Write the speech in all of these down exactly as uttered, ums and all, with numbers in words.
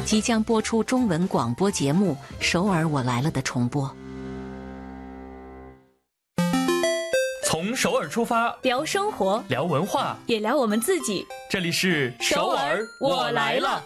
即将播出中文广播节目《首尔我来了》的重播。 从首尔出发， 聊生活， 聊文化， 也聊我们自己。 这里是首尔我来了。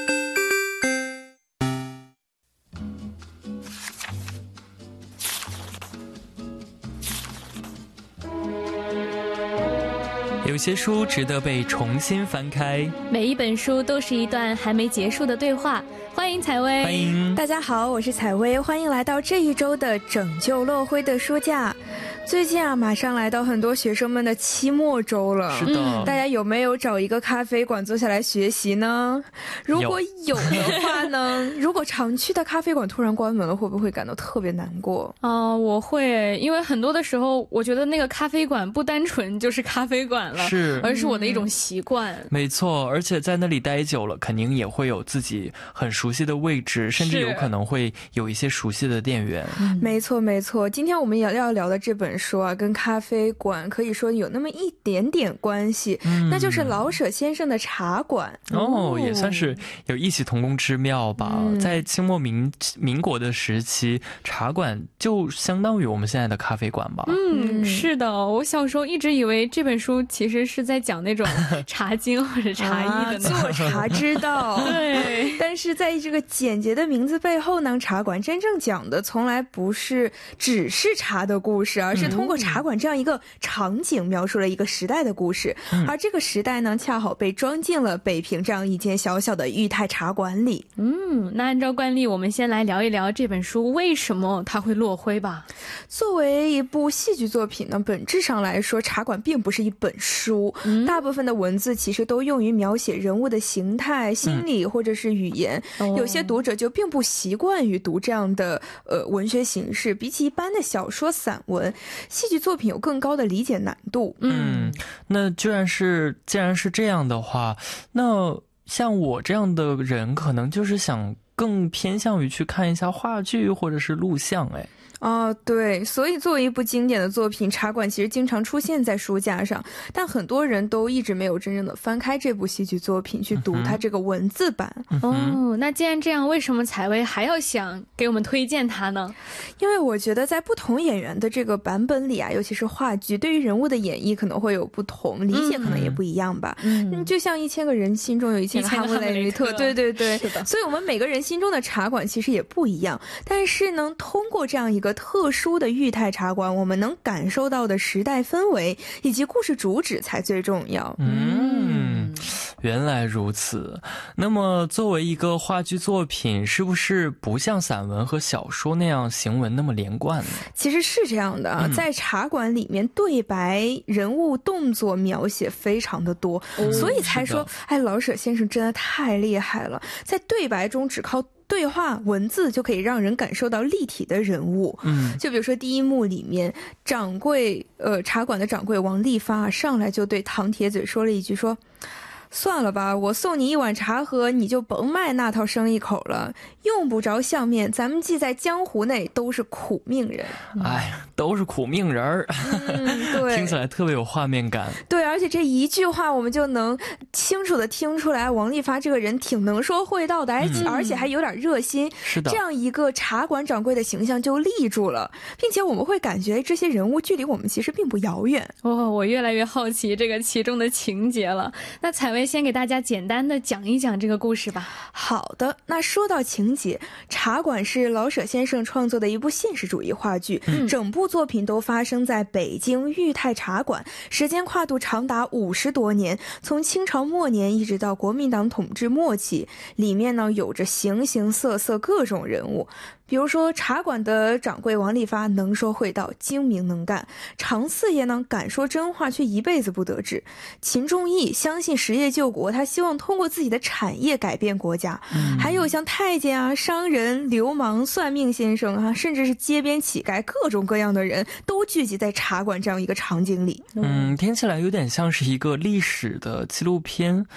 有些书值得被重新翻开， 每一本书都是一段还没结束的对话。欢迎采薇， 欢迎大家好，我是采薇，欢迎来到这一周的拯救落灰的书架。最近啊，马上来到很多学生们的期末周了。 是的， 大家有没有找一个咖啡馆坐下来学习呢？如果有的话呢，如果常去的咖啡馆突然关门了，会不会感到特别难过？ 哦、呃，我会，因为很多的时候，我觉得那个咖啡馆不单纯就是咖啡馆了， 是， 而是我的一种习惯。嗯、 没错，而且在那里待久了，肯定也会有自己很熟悉的位置，甚至有可能会有一些熟悉的店员。 嗯、没错没错，今天我们也要聊的这本书啊，跟咖啡馆可以说有那么一点点关系，嗯、那就是老舍先生的茶馆。 哦，也算是有异曲同工之妙吧。嗯、在清末民民国的时期，茶馆就相当于我们现在的咖啡馆吧。 嗯，是的，我小时候一直以为这本书其实是在讲那种茶经或者茶艺的、 啊、做茶之道。 对， 但是在这个简洁的名字背后呢，茶馆真正讲的从来不是只是茶的故事，而是通过茶馆这样一个场景描述了一个时代的故事。嗯、而这个时代呢，恰好被装进了北平这样一间小小的裕泰茶馆里。 嗯，那按照惯例，我们先来聊一聊这本书为什么它会落灰吧。 作为一部戏剧作品呢，本质上来说，茶馆并不是一本书，嗯、大部分的文字其实都用于描写人物的形态、心理或者是语言。嗯、有些读者就并不习惯于读这样的呃文学形式，比起一般的小说、散文，戏剧作品有更高的理解难度。 嗯，那居然是既然是这样的话，那像我这样的人，可能就是想更偏向于去看一下话剧或者是录像。哎。 哦，对，所以作为一部经典的作品，茶馆其实经常出现在书架上，但很多人都一直没有真正的翻开这部戏剧作品去读它这个文字版。 嗯、哦，那既然这样，为什么采薇还要想给我们推荐它呢？ 因为我觉得在不同演员的这个版本里啊，尤其是话剧，对于人物的演绎可能会有不同，理解可能也不一样吧。嗯，嗯就像一千个人心中有一千个哈姆雷特，对对对， 是的。 所以我们每个人心中的茶馆其实也不一样，但是呢，通过这样一个特殊的裕泰茶馆，我们能感受到的时代氛围以及故事主旨才最重要。 嗯，原来如此。那么作为一个话剧作品，是不是不像散文和小说那样行文那么连贯呢？ 其实是这样的啊，嗯、在茶馆里面，对白、人物动作描写非常的多，哦、所以才说，哎，老舍先生真的太厉害了，在对白中只靠对话文字就可以让人感受到立体的人物。嗯，就比如说第一幕里面，掌柜呃茶馆的掌柜王利发上来就对唐铁嘴说了一句说，算了吧，我送你一碗茶喝，你就甭卖那套生意口了，用不着相面，咱们既在江湖内都是苦命人。 哎，都是苦命人儿。 嗯，对， 听起来特别有画面感。 对，而且这一句话我们就能清楚的听出来，王利发这个人挺能说会道的，而且、嗯、而且还有点热心。 是的， 这样一个茶馆掌柜的形象就立住了，并且我们会感觉这些人物距离我们其实并不遥远。 哦，我越来越好奇这个其中的情节了。那采薇先给大家简单的讲一讲这个故事吧。 好的，那说到情节，茶馆是老舍先生创作的一部现实主义话剧，嗯、整部作品都发生在北京裕泰茶馆，时间跨度长达五十多年，从清朝末年一直到国民党统治末期，里面呢有着形形色色各种人物。比如说茶馆的掌柜王利发能说会道，精明能干，常四爷呢敢说真话却一辈子不得志，秦仲义相信实业救国，他希望通过自己的产业改变国家、嗯、还有像太监啊、商人、流氓、算命先生啊，甚至是街边乞丐，各种各样的人都聚集在茶馆这样一个场景里。 嗯，听起来有点像是一个历史的纪录片，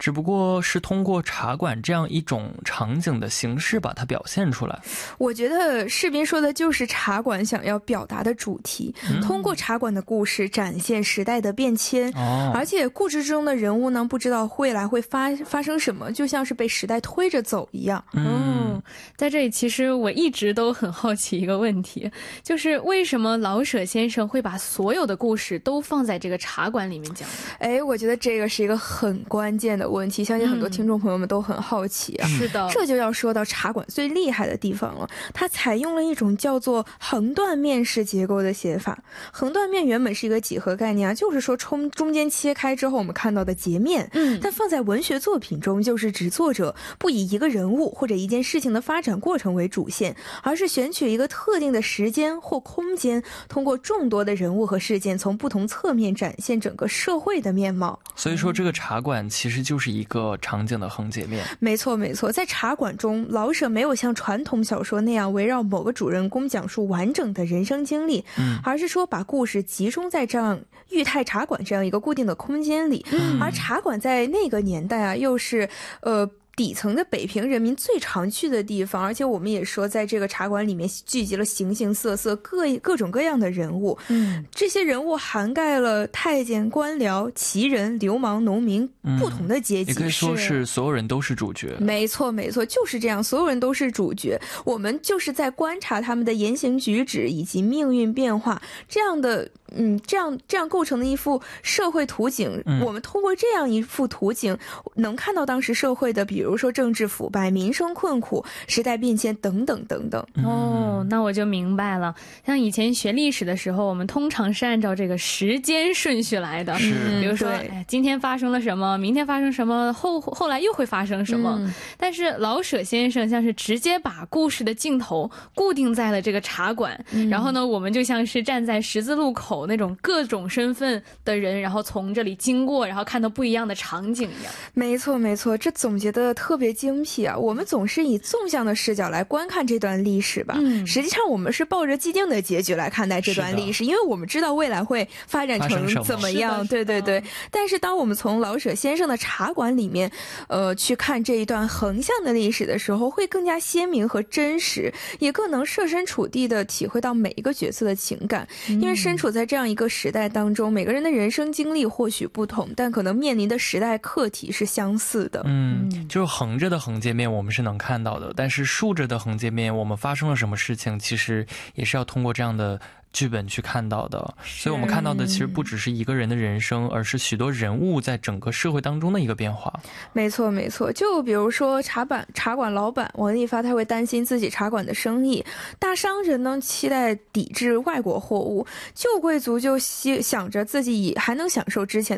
只不过是通过茶馆这样一种场景的形式把它表现出来。 我觉得士斌说的就是茶馆想要表达的主题，嗯、通过茶馆的故事展现时代的变迁，哦、而且故事中的人物呢，不知道未来会发发生什么，就像是被时代推着走一样。 嗯，在这里其实我一直都很好奇一个问题，就是为什么老舍先生会把所有的故事都放在这个茶馆里面讲？ 哎，我觉得这个是一个很关键的问题，相信很多听众朋友们都很好奇啊。 嗯、是的， 这就要说到茶馆最厉害的地方了，它采用了一种叫做横断面式结构的写法。横断面原本是一个几何概念啊，就是说中中间切开之后我们看到的截面。嗯，但放在文学作品中，就是指作者不以一个人物或者一件事情的发展过程为主线，而是选取一个特定的时间或空间，通过众多的人物和事件，从不同侧面展现整个社会的面貌。 所以说这个茶馆其实就是一个场景的横截面。 没错没错，在茶馆中，老舍没有像传统小说那样围绕某个主人公讲述完整的人生经历，嗯、而是说把故事集中在这样裕泰茶馆这样一个固定的空间里。嗯、而茶馆在那个年代啊，又是呃底层的北平人民最常去的地方，而且我们也说在这个茶馆里面聚集了形形色色各各种各样的人物。嗯，这些人物涵盖了太监、官僚、旗人、流氓、农民、嗯、不同的阶级， 也可以说是所有人都是主角。 没错没错，就是这样，所有人都是主角，我们就是在观察他们的言行举止以及命运变化，这样的嗯，这样这样构成的一幅社会图景。嗯、我们通过这样一幅图景，能看到当时社会的，比如说政治腐败、民生困苦、时代变迁等等等等。 哦，那我就明白了。像以前学历史的时候，我们通常是按照这个时间顺序来的， 是比如说，哎，今天发生了什么，明天发生什么，后后来又会发生什么。嗯、但是老舍先生像是直接把故事的镜头固定在了这个茶馆，嗯、然后呢，我们就像是站在十字路口那种各种身份的人，然后从这里经过，然后看到不一样的场景一样。 没错没错，这总结的特别精辟啊！我们总是以纵向的视角来观看这段历史吧，嗯、实际上我们是抱着既定的结局来看待这段历史，因为我们知道未来会发展成怎么样。对对对。但是当我们从老舍先生的茶馆里面呃，去看这一段横向的历史的时候，会更加鲜明和真实，也更能设身处地的体会到每一个角色的情感。嗯、因为身处在这样一个时代当中，每个人的人生经历或许不同，但可能面临的时代课题是相似的。 嗯，就是横着的横截面我们是能看到的，但是竖着的横截面我们发生了什么事情，其实也是要通过这样的剧本去看到的。所以我们看到的其实不只是一个人的人生，而是许多人物在整个社会当中的一个变化。 没错没错，就比如说茶馆茶馆老板王利发，他会担心自己茶馆的生意，大商人呢期待抵制外国货物，旧贵族就想着自己还能享受之前